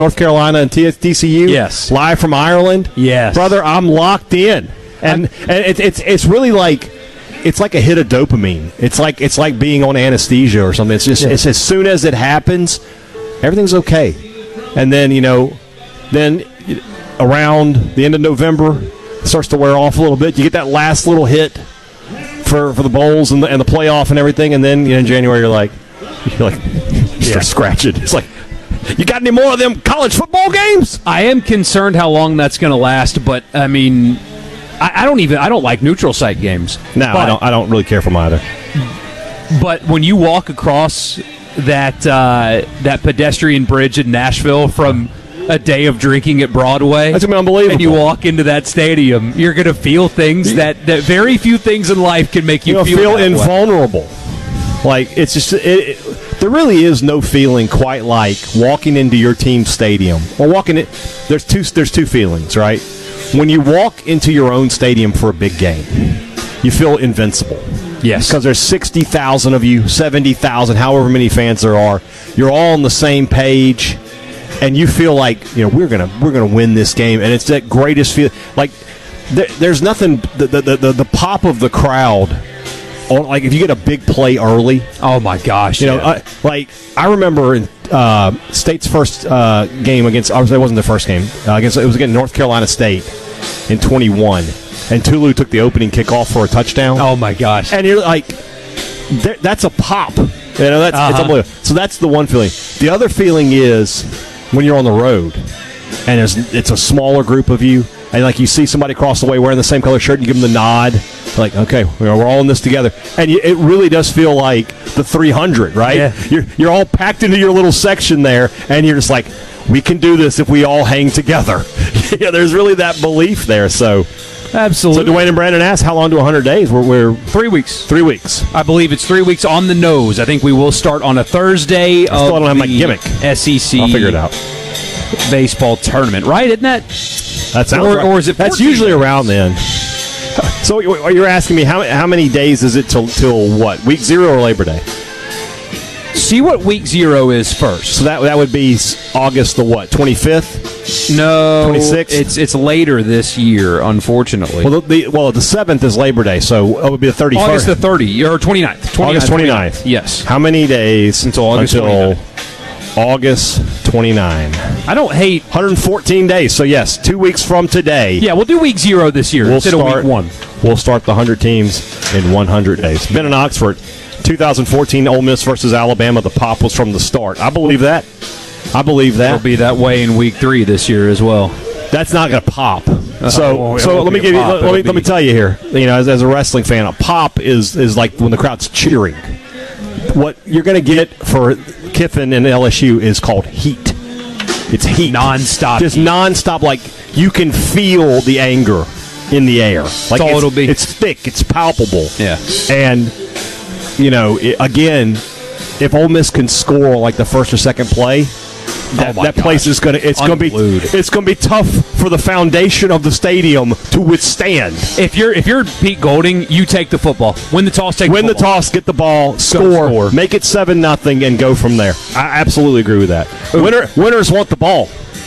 North Carolina and TCU. Yes. Live from Ireland. Yes. Brother, I'm locked in. And it's really like it's like a hit of dopamine. It's like being on anesthesia or something. It's just it's as soon as it happens, everything's okay. And then, then around the end of November, it starts to wear off a little bit. You get that last little hit for the bowls and the playoff and everything, and then in January you're like start scratching. It's like, you got any more of them college football games? I am concerned how long that's going to last, but I mean, I don't like neutral site games. No, I don't really care for them either. But when you walk across that pedestrian bridge in Nashville from a day of drinking at Broadway, that's unbelievable. And you walk into that stadium, you're going to feel things that very few things in life can make you feel invulnerable. Like, it's just there really is no feeling quite like walking into your team's stadium or walking it. There's two feelings, right? When you walk into your own stadium for a big game, you feel invincible. Yes, because there's 60,000 of you, 70,000, however many fans there are. You're all on the same page, and you feel like we're gonna win this game, and it's that greatest feeling. Like there's nothing. The pop of the crowd. Like if you get a big play early, oh my gosh! I remember in State's first game against. It wasn't the first game. It was against North Carolina State in 21, and Tulu took the opening kickoff for a touchdown. Oh my gosh! And you're like, that's a pop. It's unbelievable. So that's the one feeling. The other feeling is when you're on the road, and it's a smaller group of you. And, like, you see somebody across the way wearing the same color shirt, and you give them the nod. Like, okay, we're all in this together. And it really does feel like the 300, right? Yeah. You're all packed into your little section there, and you're just like, we can do this if we all hang together. There's really that belief there. So, absolutely. So Dwayne and Brandon asked, how long to 100 days? We're 3 weeks. 3 weeks. I believe it's 3 weeks on the nose. I think we will start on a Thursday. I still don't have my gimmick. SEC. I'll figure it out. Baseball tournament, right? Isn't that? That sounds right. Or is it? That's usually around then. So you're asking me how many days is it till what? Week 0 or Labor Day? See what week 0 is first. So that would be August the what? 25th? No, 26th. It's later this year, unfortunately. Well, the 7th is Labor Day, so it would be the 31st. August the 30th or 29th. August 29th. Yes. How many days until August 29th? August 29. I don't hate 114 days. So yes, 2 weeks from today. Yeah, we'll do week 0 this year instead of week 1. We'll start the 100 teams in 100 days. Ben in Oxford, 2014 Ole Miss versus Alabama. The pop was from the start. I believe that. It'll be that way in week 3 this year as well. That's not going to pop. So let me tell you here. As a wrestling fan, a pop is like when the crowd's cheering. What you're going to get for Kiffin and LSU is called heat. It's heat. Non-stop. Just non-stop. Like, you can feel the anger in the air. Like, all it'll be. It's thick. It's palpable. Yeah. And, again, if Ole Miss can score like the first or second play, that place is going to be tough for the foundation of the stadium to withstand. If you're Pete Golding, you take the football. Win the toss, Win the toss, get the ball, score, make it 7-0, and go from there. I absolutely agree with that. Winners want the ball.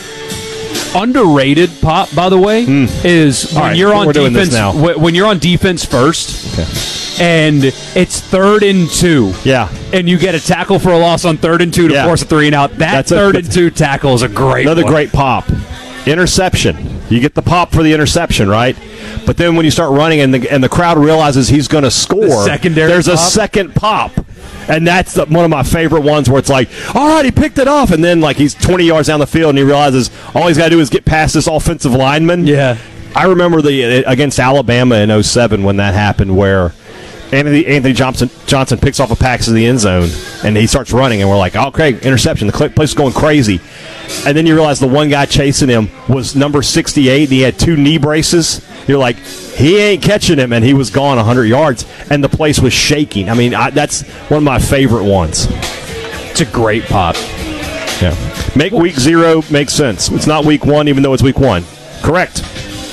Underrated pop, by the way, is when you're on defense. When you're on defense first. Okay. And it's 3rd and 2. Yeah. And you get a tackle for a loss on 3rd and 2 to force a 3 and out. That's 3rd and 2 tackle is another great pop. Interception. You get the pop for the interception, right? But then when you start running and the crowd realizes he's going to score, there's a second pop. And that's one of my favorite ones where it's like, all right, he picked it off. And then like he's 20 yards down the field and he realizes all he's got to do is get past this offensive lineman. Yeah. I remember against Alabama in 2007 when that happened where Anthony Johnson picks off a pass to the end zone, and he starts running, and we're like, okay, interception. The place is going crazy. And then you realize the one guy chasing him was number 68, and he had 2 knee braces. You're like, he ain't catching him, and he was gone 100 yards, and the place was shaking. I mean, that's one of my favorite ones. It's a great pop. Yeah. Make week 0 make sense. It's not week 1, even though it's week 1. Correct.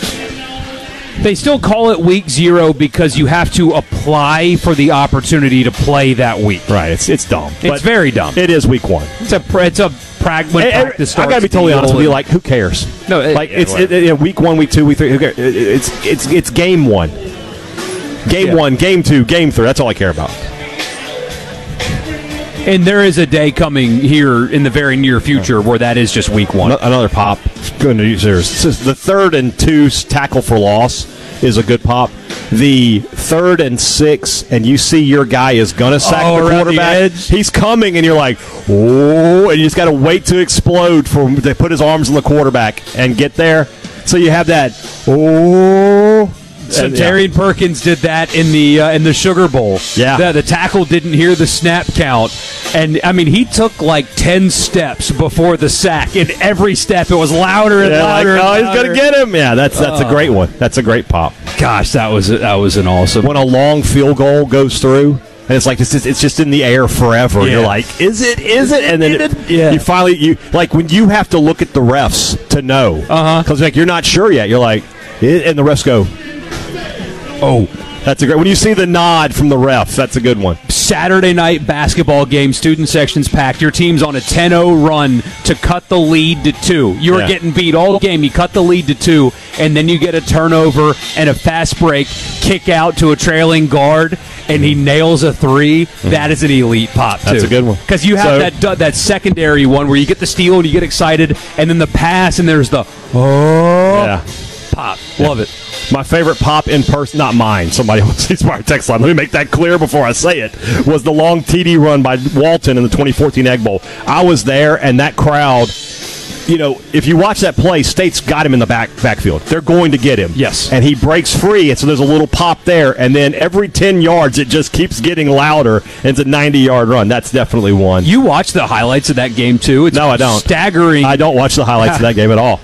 They still call it week 0 because you have to apply for the opportunity to play that week. Right. It's dumb. It's very dumb. It is week 1. It's a practice starts. I got to be totally honest with you. Like, who cares? No, week 1, week 2, week 3. Who cares? It's game 1, game 1, game 2, game 3. That's all I care about. And there is a day coming here in the very near future where that is just week 1. Another pop. Going to use yours. The 3rd and 2 tackle for loss is a good pop. The 3rd and 6, and you see your guy is going to sack the quarterback. He's coming, and you're like, oh, and you just got to wait to explode for him to put his arms on the quarterback and get there. So you have that, oh. So Darian Perkins did that in the Sugar Bowl. Yeah. The tackle didn't hear the snap count. And, I mean, he took like 10 steps before the sack. And every step, it was louder and louder. He's going to get him. Yeah, that's a great one. That's a great pop. Gosh, that was an awesome. When a long field goal goes through, and it's like it's just in the air forever. Yeah. You're like, is it? And then you finally like when you have to look at the refs to know because like you're not sure yet. You're like, and the refs go, oh, that's a great. When you see the nod from the ref, that's a good one. Saturday night basketball game, student sections packed. Your team's on a 10-0 run to cut the lead to 2. You were getting beat all game. You cut the lead to 2, and then you get a turnover and a fast break, kick out to a trailing guard, and he nails a 3. That is an elite pop, too. That's a good one. Because you have that secondary one where you get the steal and you get excited, and then the pass, and there's the pop. Love it. My favorite pop in person, not mine, somebody else's text line. Let me make that clear before I say it, was the long TD run by Walton in the 2014 Egg Bowl. I was there, and that crowd, you know, if you watch that play, State's got him in the backfield. They're going to get him. Yes. And he breaks free, and so there's a little pop there, and then every 10 yards, it just keeps getting louder, and it's a 90-yard run. That's definitely one. You watch the highlights of that game, too? No, I don't. Staggering. I don't watch the highlights of that game at all.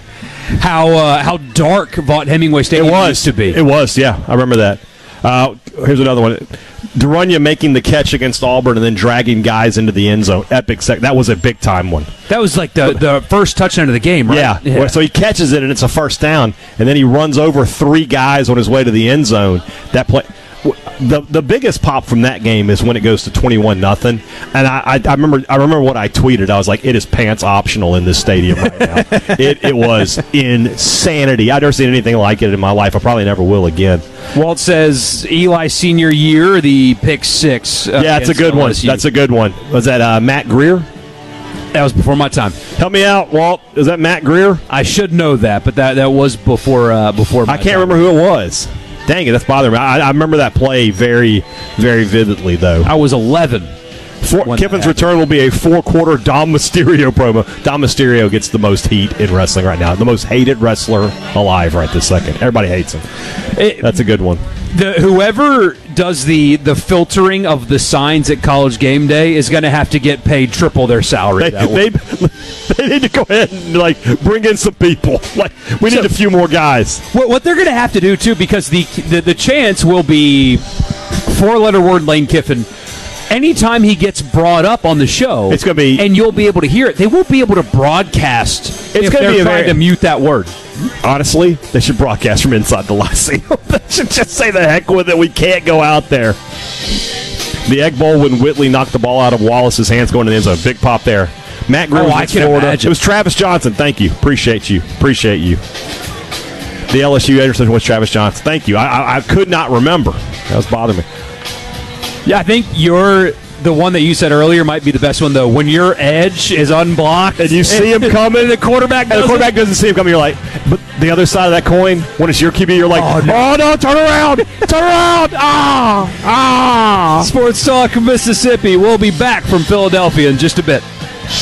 How dark Vaught Hemingway Stadium used to be. It was, yeah. I remember that. Here's another one. Derunya making the catch against Auburn and then dragging guys into the end zone. Epic. That was a big-time one. That was like the first touchdown of the game, right? Yeah. So he catches it, and it's a first down, and then he runs over 3 guys on his way to the end zone. That play. The biggest pop from that game is when it goes to 21-0, and I remember what I tweeted. I was like, it is pants optional in this stadium right now. It was insanity. I've never seen anything like it in my life. I probably never will again. Walt says Eli senior year, the pick 6. Yeah, that's a good one. That's a good one. Was that Matt Greer? That was before my time. Help me out, Walt. Is that Matt Greer? I should know that, but that was before my time. I can't remember who it was. Dang it, that's bothering me. I remember that play very, very vividly, though. I was 11. Kiffin's return will be a 4-quarter Dom Mysterio promo. Dom Mysterio gets the most heat in wrestling right now. The most hated wrestler alive right this second. Everybody hates him. That's a good one. Whoever does the filtering of the signs at College Game Day is going to have to get paid triple their salary. They need to go ahead and bring in some people. We need a few more guys. What they're going to have to do too, because the chance will be 4-letter word Lane Kiffin. Anytime he gets brought up on the show, it's going to be, and you'll be able to hear it. They won't be able to broadcast if they're trying to mute that word. Honestly, they should broadcast from inside the Lyceum. They should just say the heck with it. We can't go out there. The Egg Bowl when Whitley knocked the ball out of Wallace's hands going to the end zone. Big pop there. Matt Greer was in Florida. Imagine. It was Travis Johnson. Thank you. Appreciate you. The LSU interception was Travis Johnson. Thank you. I could not remember. That was bothering me. Yeah, I think the one that you said earlier might be the best one, though. When your edge is unblocked and you see him coming, and the quarterback doesn't see him coming, you're like, but the other side of that coin, when it's your QB, you're like, oh no, turn around! Sports Talk Mississippi. We'll be back from Philadelphia in just a bit.